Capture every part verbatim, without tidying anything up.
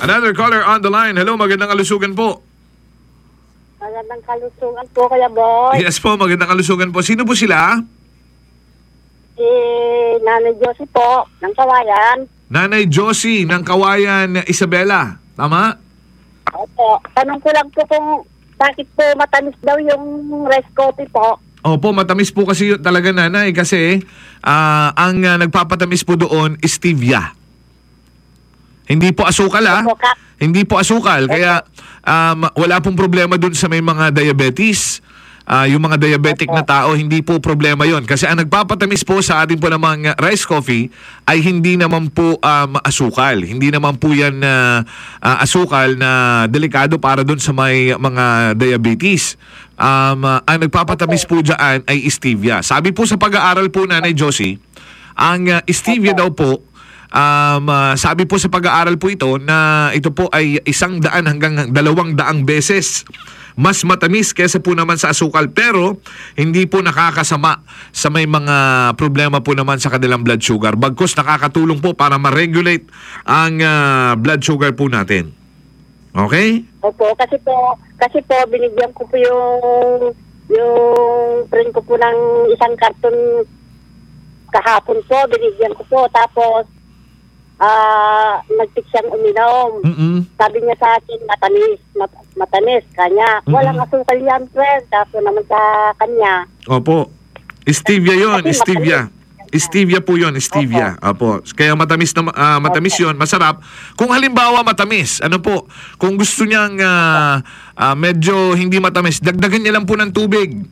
Another caller on the line. Hello, magandang kalusugan po. Magandang kalusugan po, Kuya Boy. Yes po, magandang kalusugan po. Sino po sila? Si Nanay Josie po, ng Kawayan. Nanay Josie ng Kawayan, Isabela. Tama? Opo. Tanong ko lang po kung bakit po matamis daw yung rice coffee po. Opo, matamis po kasi yun talaga, nanay, kasi ah, ang ah, nagpapatamis po doon is stevia. Hindi po asukal, ah. Opo, ka- Hindi po asukal. Kaya um, wala pong problema doon sa may mga diabetes. Ah, yung mga diabetic na tao, hindi po problema yon. Kasi ang nagpapatamis po sa atin po ng mga rice coffee ay hindi naman po um, asukal. Hindi naman po yan na uh, asukal na delikado para doon sa may mga diabetes. Um, uh, ang nagpapatamis po dyan ay stevia. Sabi po sa pag-aaral po, Nanay Josie, ang uh, stevia daw po, Um, uh, sabi po sa pag-aaral po ito na ito po ay isang daan hanggang dalawang daang beses mas matamis kesa po naman sa asukal, pero hindi po nakakasama sa may mga problema po naman sa kanilang blood sugar. Bagkus nakakatulong po para ma-regulate ang uh, blood sugar po natin. Okay? Opo, kasi po, kasi po binigyan ko po yung yung friend ko po ng isang karton kahapon po, binigyan ko po. Tapos ah nagtik siyang uminom. Mm-mm. Sabi niya sa akin, matamis, mat- matamis. Kanya, Mm-mm. walang asukal yan, friend. Tapos naman sa kanya, Opo. Stevia yon, Kasi stevia. Stevia po yon, stevia. Opo. Kaya matamis na ah, matamis yon, masarap. Kung halimbawa matamis, ano po, kung gusto niyang ah, ah, medyo hindi matamis, dagdagan niya lang po ng tubig.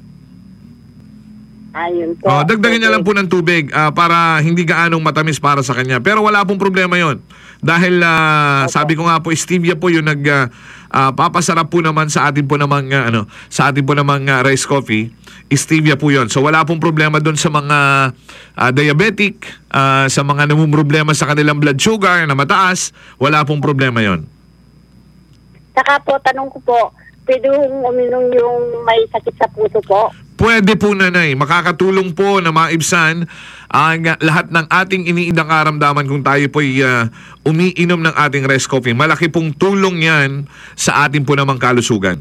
ayun po. Oh, dagdagan niya lang po ng tubig ah, para hindi gaanong matamis para sa kanya. Pero wala pong problema yon. Dahil ah, sabi ko nga po, stevia po yung nag ah, ah, papasarap po naman sa atin po namang ah, ano, sa atin po namang ah, rice coffee. Stevia po yon. So wala pong problema doon sa mga ah, diabetic, ah, sa mga namumroblema sa kanilang blood sugar na mataas, wala pong problema yon. Saka po, tanong ko po, pwede hong uminom yung may sakit sa puso po? Pwede po, nanay. Makakatulong po na maibsan ang uh, lahat ng ating iniindang karamdaman kung tayo po uh, umiinom ng ating rice coffee. Malaki pong tulong yan sa ating po namang kalusugan.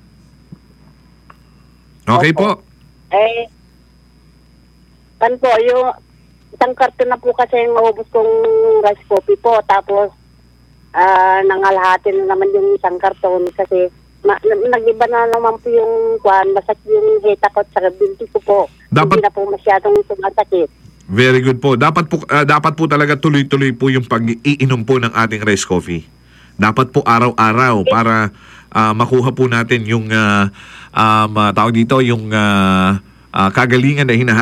Okay Opo. po? Eh, pan po, yung isang karton na po kasi yung maubos kong rice coffee po. Tapos, ah nangalahati na naman yung isang karton kasi ma- nag-iba na naman po yung kwan, masakit yung hita ko at saka binti ko po. Dapat- Hindi na po masyadong sumasakit. Very good po. Dapat po, uh, dapat po talaga tuloy-tuloy po yung pag-iinom po ng ating rice coffee. Dapat po araw-araw para uh, makuha po natin yung uh, um, uh, tawag dito, yung uh, uh, kagalingan na hinahanap